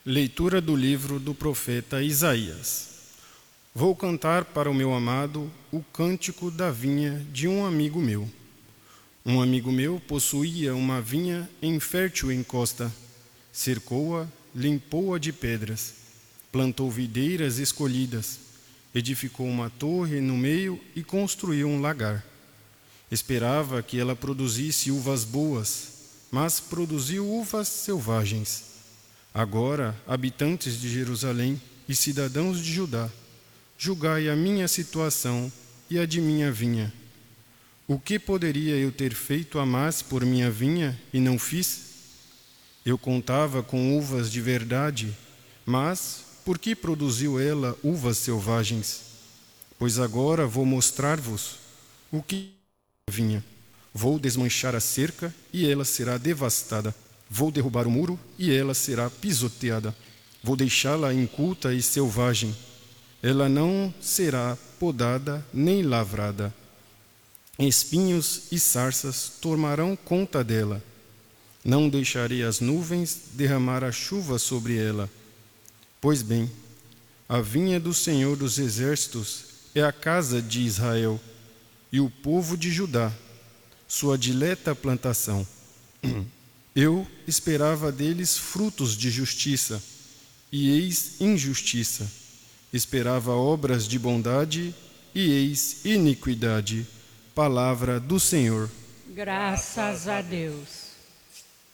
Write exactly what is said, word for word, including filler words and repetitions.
Leitura do livro do profeta Isaías. Vou cantar para o meu amado o cântico da vinha de um amigo meu. Um amigo meu possuía uma vinha em fértil encosta, cercou-a, limpou-a de pedras, plantou videiras escolhidas, edificou uma torre no meio e construiu um lagar. Esperava que ela produzisse uvas boas, mas produziu uvas selvagens. Agora, habitantes de Jerusalém e cidadãos de Judá, julgai a minha situação e a de minha vinha. O que poderia eu ter feito a mais por minha vinha e não fiz? Eu contava com uvas de verdade, mas por que produziu ela uvas selvagens? Pois agora vou mostrar-vos o que é a vinha. Vou desmanchar a cerca e ela será devastada. Vou derrubar o muro e ela será pisoteada. Vou deixá-la inculta e selvagem. Ela não será podada nem lavrada. Espinhos e sarças tomarão conta dela. Não deixarei as nuvens derramar a chuva sobre ela. Pois bem, a vinha do Senhor dos Exércitos é a casa de Israel e o povo de Judá, sua dileta plantação. Eu esperava deles frutos de justiça, e eis injustiça. Esperava obras de bondade, e eis iniquidade. Palavra do Senhor. Graças a Deus.